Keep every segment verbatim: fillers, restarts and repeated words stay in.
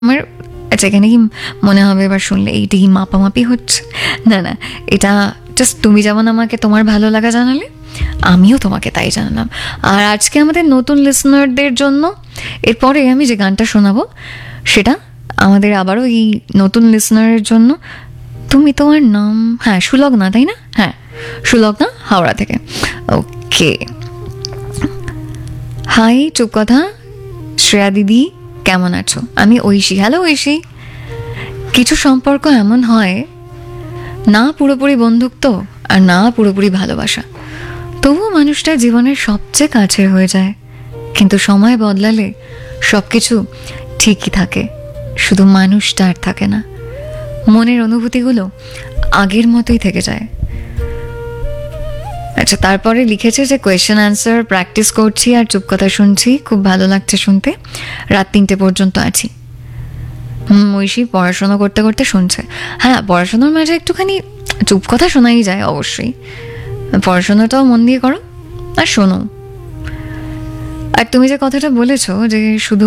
আমার আচ্ছা এখানে কি মনে হবে এবার শুনলে এইটা কি মাপামাপি হচ্ছে? না না, এটা জাস্ট তুমি যেমন আমাকে তোমার ভালো লাগা জানালে, আমিও তোমাকে তাই জানালাম। আর আজকে আমাদের নতুন লিসনারদের জন্য এরপরে আমি যে গানটা শোনাবো সেটা আমাদের আবারও এই নতুন লিসনারের জন্য। তুমি তোমার নাম, হ্যাঁ সুলগ্না, তাই না? হ্যাঁ সুলগ্না, হাওড়া থেকে। ওকে, হাই চুপ কথা শ্রেয়া দিদি, কেমন আছো? আমি ঐশী। হ্যালো ঐশী। কিছু সম্পর্ক এমন হয় না পুরোপুরি বন্ধুত্ব আর না পুরোপুরি ভালোবাসা, তবুও মানুষটা জীবনের সবচেয়ে কাছের হয়ে যায়। কিন্তু সময় বদলালে সব কিছু ঠিকই থাকে, শুধু মানুষটা আর থাকে না। মনের অনুভূতিগুলো আগের মতোই থেকে যায়। আচ্ছা, তারপরে লিখেছে যে কোয়েশ্চেন অ্যান্সার প্র্যাকটিস করছি আর চুপ কথা শুনছি, খুব ভালো লাগছে শুনতে, রাত তিনটে পর্যন্ত আছি। হুম, ঐশী পড়াশোনা করতে করতে শুনছে। হ্যাঁ, পড়াশোনার মাঝে একটুখানি চুপ কথা শোনাই যায় অবশ্যই। পড়াশোনাটাও মন দিয়ে করো আর শোনো। আর তুমি যে কথাটা বলেছো যে শুধু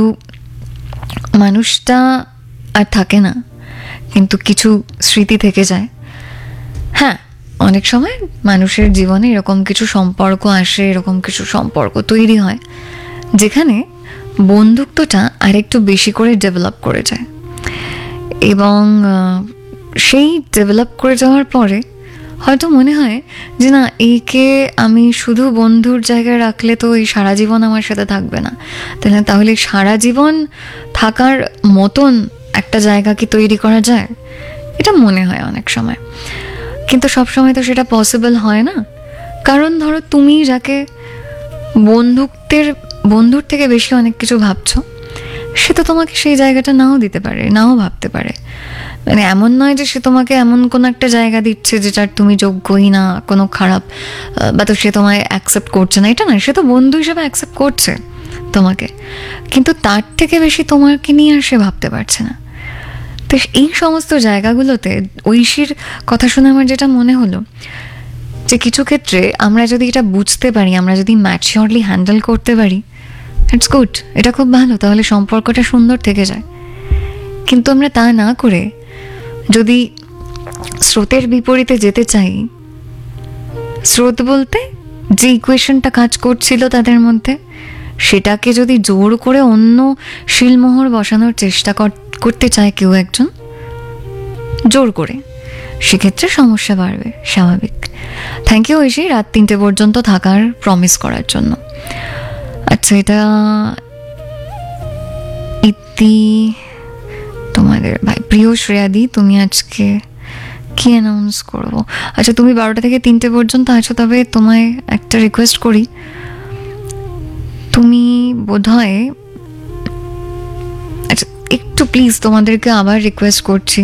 মানুষটা আর থাকে না কিন্তু কিছু স্মৃতি থেকে যায়, হ্যাঁ অনেক সময় মানুষের জীবনে এরকম কিছু সম্পর্ক আসে, এরকম কিছু সম্পর্ক তৈরি হয় যেখানে বন্ধুত্বটা আরেকটু বেশি করে ডেভেলপ করে যায়। এবং সেই ডেভেলপ করে যাওয়ার পরে হয়তো মনে হয় যে না, একে আমি শুধু বন্ধুর জায়গায় রাখলে তো এই সারা জীবন আমার সাথে থাকবে না, তাহলে তাহলে সারা জীবন থাকার মতন একটা জায়গা কি তৈরি করা যায়, এটা মনে হয় অনেক সময়। কিন্তু সব সময় তো সেটা পসিবল হয় না। কারণ ধরো তুমি যাকে বন্ধুত্বের বন্ধুর থেকে বেশি অনেক কিছু ভাবছো, সে তো তোমাকে সেই জায়গাটা নাও দিতে পারে, নাও ভাবতে পারে। মানে এমন নয় যে সে তোমাকে এমন কোনো একটা জায়গা দিচ্ছে যেটার তুমি যোগ্যই না, কোনো খারাপ বা তো সে তোমায় অ্যাকসেপ্ট করছে না, এটা না, সে তো বন্ধু হিসেবে অ্যাকসেপ্ট করছে তোমাকে, কিন্তু তার থেকে বেশি তোমাকে নিয়ে আর সে ভাবতে পারছে না। তো এই সমস্ত জায়গাগুলোতে ঐশীর কথা শুনে আমার যেটা মনে হলো যে কিছু ক্ষেত্রে আমরা যদি এটা বুঝতে পারি, আমরা যদি ম্যাচিওরলি হ্যান্ডেল করতে পারি, ইটস গুড, এটা খুব ভালো, তাহলে সম্পর্কটা সুন্দর থেকে যায়। কিন্তু আমরা তা না করে যদি স্রোতের বিপরীতে যেতে চাই, স্রোত বলতে যে ইকুয়েশনটা কাজ করছিল তাদের মধ্যে, সেটাকে যদি জোর করে অন্য শিলমোহর বসানোর চেষ্টা করতে চায় কেউ একজন জোর করে, সেক্ষেত্রে সমস্যা বাড়বে, স্বাভাবিক। থ্যাংক ইউ ঐশী রাত তিনটে পর্যন্ত থাকার প্রমিস করার জন্য। আচ্ছা, এটা ইতি তোমাদের ভাই প্রিয় শ্রেয়াদি, তুমি আজকে কি অ্যানাউন্স করবো? আচ্ছা, তুমি বারোটা থেকে তিনটে পর্যন্ত আছো, তবে তোমায় একটা রিকোয়েস্ট করি, তুমি বোধহয় আচ্ছা একটু প্লিজ তোমাদেরকে আবার রিকোয়েস্ট করছি,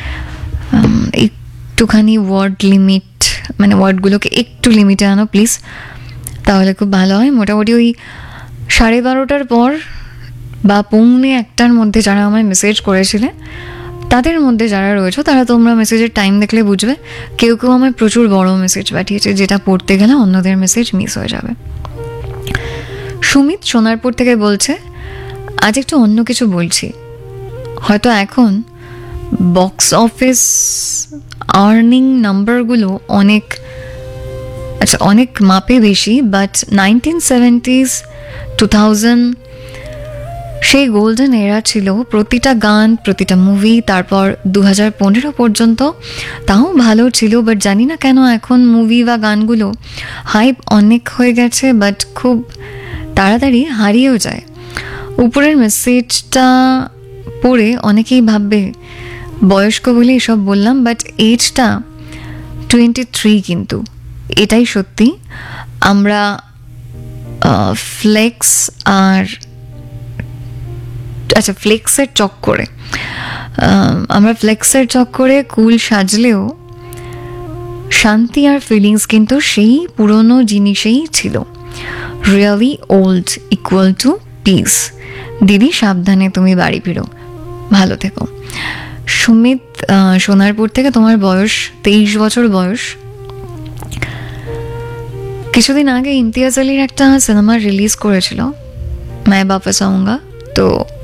একটুখানি ওয়ার্ড লিমিট, মানে ওয়ার্ডগুলোকে একটু লিমিটে আনো প্লিজ, তাহলে খুব ভালো হয়। মোটামুটি ওই সাড়ে বারোটার পর বা পৌনে একটার মধ্যে যারা আমায় মেসেজ করেছিলে, তাদের মধ্যে যারা রয়েছে তারা তোমরা মেসেজের টাইম দেখলে বুঝবে, কেউ কেউ আমায় প্রচুর বড় মেসেজ পাঠিয়েছে, যেটা পড়তে গেলে অন্যদের মেসেজ মিস হয়ে যাবে। সুমিত সোনারপুর থেকে বলছে, আজ একটু অন্য কিছু বলছি, হয়তো এখন বক্স অফিস আর্নিং নাম্বারগুলো অনেক আচ্ছা অনেক মাপে বেশি, but nineteen seventies two thousand সেই গোল্ডেন এরা ছিল, প্রতিটা গান প্রতিটা মুভি, তারপর দু হাজার পনেরো পর্যন্ত তাও ভালো ছিল। বাট জানি না কেন এখন মুভি বা গানগুলো হাইপ অনেক হয়ে গেছে, বাট খুব তাড়াতাড়ি হারিয়েও যায়। উপরের মেসেজটা পড়ে অনেকেই ভাববে বয়স্ক বলে এসব বললাম, বাট এজটা টোয়েন্টি থ্রি, কিন্তু এটাই সত্যি। আমরা ফ্লেক্স আর আচ্ছা ফ্লেক্সের চক্করে আমরা ফ্লেক্সের চক্করে কুল সাজলেও শান্তি আর ফিলিংস কিন্তু সেই পুরনো জিনিসেই ছিল। Really old equal to piece. দিদি সাবধানে তুমি বাড়ি ফিরো, ভালো থেকো। সুমিত সোনারপুর থেকে, তোমার বয়স তেইশ বছর বয়স। কিছুদিন আগে ইমতিয়াজ আলীর একটা সিনেমা রিলিজ করেছিল, मैं वापस आऊंगा, তো